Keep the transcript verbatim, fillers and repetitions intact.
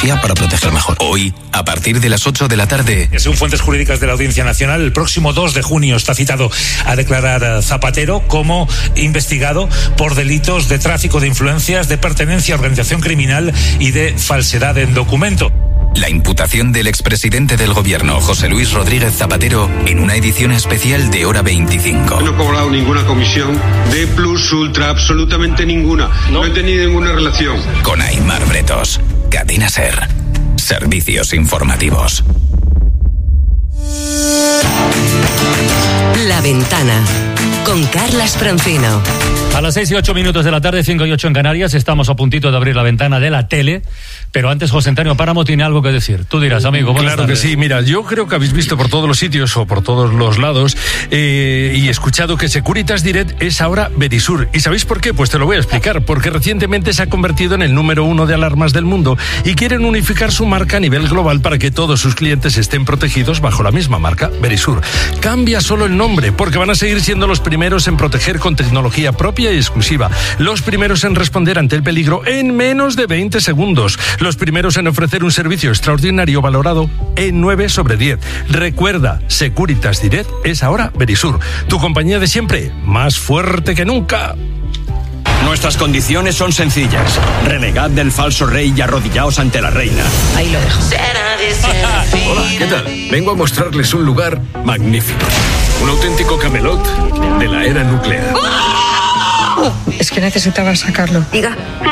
para proteger mejor. Hoy, a partir de las ocho de la tarde. Según fuentes jurídicas de la Audiencia Nacional, el próximo dos de junio está citado a declarar Zapatero como investigado por delitos de tráfico de influencias, de pertenencia a organización criminal y de falsedad en documento. La imputación del expresidente del gobierno, José Luis Rodríguez Zapatero, en una edición especial de Hora veinticinco. No he cobrado ninguna comisión de plus ultra, absolutamente ninguna. No, no he tenido ninguna relación. Con Aimar Bretos. Cadena Ser. Servicios informativos. La Ventana. Con Carlas Francino. A las seis y ocho minutos de la tarde, cinco y ocho en Canarias, estamos a puntito de abrir la ventana de la tele, pero antes José Antonio Páramo tiene algo que decir. Tú dirás, amigo. Claro que sí, mira, yo creo que habéis visto por todos los sitios o por todos los lados eh, y escuchado que Securitas Direct es ahora Verisur. ¿Y sabéis por qué? Pues te lo voy a explicar. Porque recientemente se ha convertido en el número uno de alarmas del mundo y quieren unificar su marca a nivel global para que todos sus clientes estén protegidos bajo la misma marca, Verisur. Cambia solo el nombre, porque van a seguir siendo los primeros en proteger con tecnología propia y exclusiva, los primeros en responder ante el peligro en menos de veinte segundos, los primeros en ofrecer un servicio extraordinario valorado en nueve sobre diez. Recuerda, Securitas Direct es ahora Verisur, tu compañía de siempre, más fuerte que nunca. Nuestras condiciones son sencillas. Renegad del falso rey y arrodillaos ante la reina. Ahí lo dejo. Hola, ¿qué tal? Vengo a mostrarles un lugar magnífico. Un auténtico Camelot de la era nuclear. Es que necesitaba sacarlo. Diga.